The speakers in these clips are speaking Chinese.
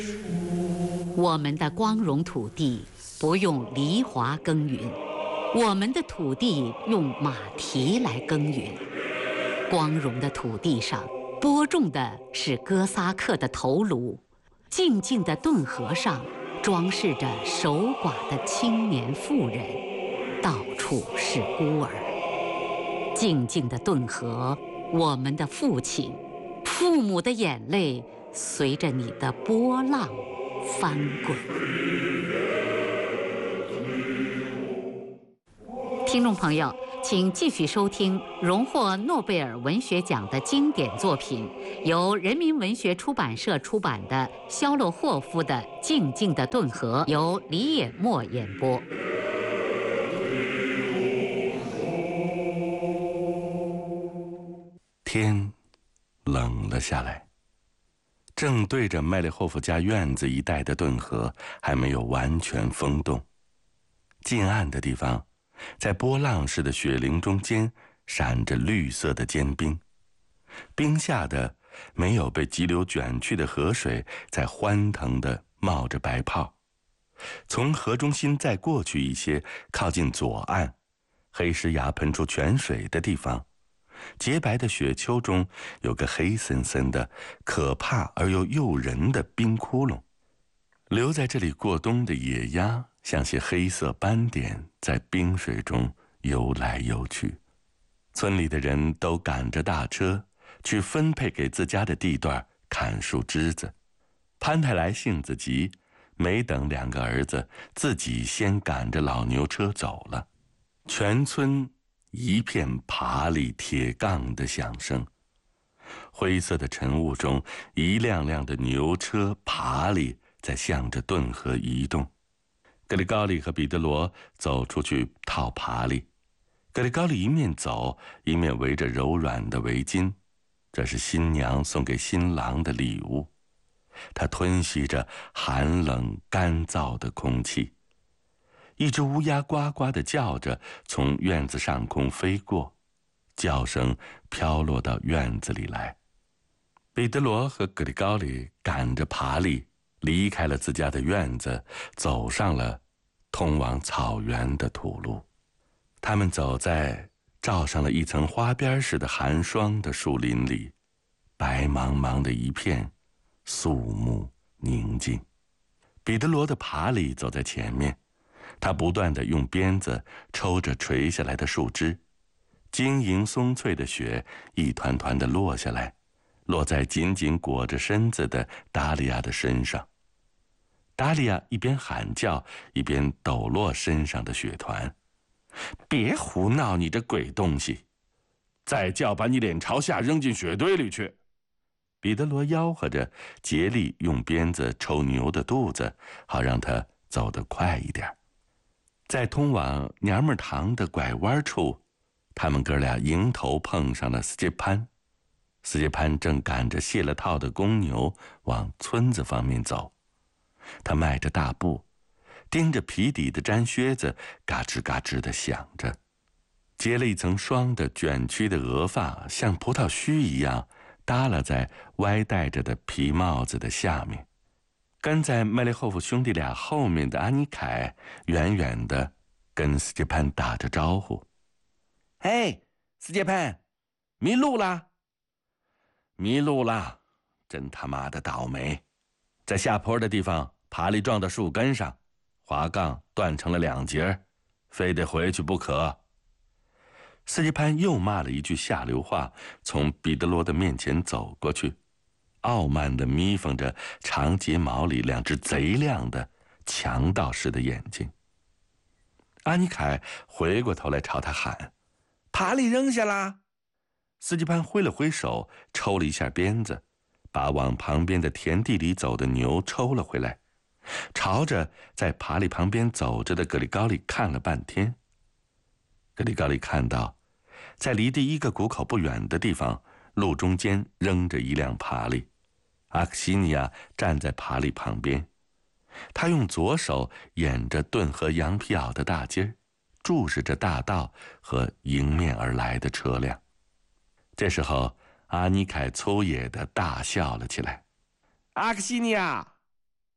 我们的光荣土地不用犁铧耕耘，我们的土地用马蹄来耕耘。光荣的土地上播种的是哥萨克的头颅，静静的顿河上装饰着守寡的青年妇人，到处是孤儿。静静的顿河，我们的父亲，父母的眼泪随着你的波浪翻滚。听众朋友，请继续收听荣获诺贝尔文学奖的经典作品，由人民文学出版社出版的肖洛霍夫的《静静的顿河》，由李野墨演播。 天冷了下来，正对着麦列霍夫家院子一带的顿河还没有完全封冻，近岸的地方，在波浪似的雪凌中间闪着绿色的坚冰，冰下的没有被急流卷去的河水在欢腾地冒着白泡。从河中心再过去一些，靠近左岸黑石崖喷出泉水的地方，洁白的雪丘中有个黑森森的可怕而又诱人的冰窟窿。留在这里过冬的野鸭像些黑色斑点在冰水中游来游去。村里的人都赶着大车去分配给自家的地段砍树枝子。潘太来性子急，没等两个儿子，自己先赶着老牛车走了。全村一片爬犁铁杠的响声，灰色的晨雾中，一辆辆的牛车爬犁在向着顿河移动。格里高利和彼得罗走出去套爬犁，格里高利一面走一面围着柔软的围巾，这是新娘送给新郎的礼物。他吞吸着寒冷干燥的空气。一只乌鸦呱呱地叫着从院子上空飞过，叫声飘落到院子里来。彼得罗和格里高利赶着爬犁离开了自家的院子，走上了通往草原的土路。他们走在罩上了一层花边似的寒霜的树林里，白茫茫的一片，肃穆宁静。彼得罗的爬犁走在前面，他不断地用鞭子抽着垂下来的树枝，晶莹松脆的雪一团团地落下来，落在紧紧裹着身子的达利亚的身上。达利亚一边喊叫，一边抖落身上的雪团。别胡闹，你这鬼东西！再叫，把你脸朝下扔进雪堆里去！彼得罗吆喝着，竭力用鞭子抽牛的肚子，好让他走得快一点。在通往娘们堂的拐弯处，他们哥俩迎头碰上了斯捷潘。斯捷潘正赶着卸了套的公牛往村子方面走，他迈着大步，盯着皮底的毡靴子嘎吱嘎吱地响着，结了一层霜的卷曲的额发像葡萄须一样耷拉在歪戴着的皮帽子的下面。跟在麦列霍夫兄弟俩后面的阿尼凯远远地跟斯捷潘打着招呼：“嘿，斯捷潘，迷路啦！迷路啦！真他妈的倒霉！在下坡的地方，爬犁撞到树根上，滑杠断成了2截，非得回去不可。”斯捷潘又骂了一句下流话，从彼得罗的面前走过去，傲慢地眯缝着长睫毛里2只贼亮的强盗似的眼睛。阿尼凯回过头来朝他喊：“爬犁扔下啦！”斯捷潘挥了挥手，抽了一下鞭子，把往旁边的田地里走的牛抽了回来，朝着在爬犁旁边走着的格里高利看了半天。格里高利看到，在离第一个谷口不远的地方，路中间扔着一辆爬犁，阿克西尼亚站在爬犁旁边，他用左手掩着顿河羊皮袄的大襟，注视着大道和迎面而来的车辆。这时候，阿尼凯粗野地大笑了起来：“阿克西尼亚，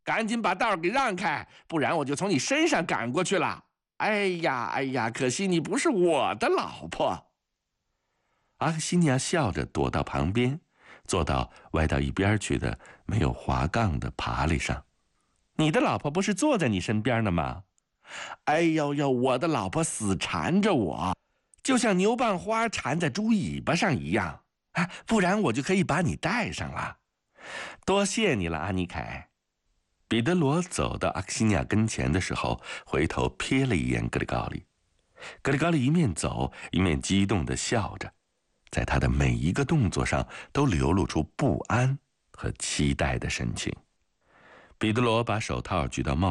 赶紧把道给让开，不然我就从你身上赶过去了。哎呀，可惜你不是我的老婆。阿克西尼亚笑着躲到旁边，坐到歪到一边去的没有滑杠的爬犁上。你的老婆不是坐在你身边呢吗？哎呦，我的老婆死缠着我，就像牛蒡花缠在猪尾巴上一样。不然我就可以把你带上了。多谢你了，阿尼凯。彼得罗走到阿克西尼亚跟前的时候，回头瞥了一眼格里高利。格里高利一面走一面激动地笑着，在他的每一个动作上都流露出不安和期待的神情。彼得罗把手套举到帽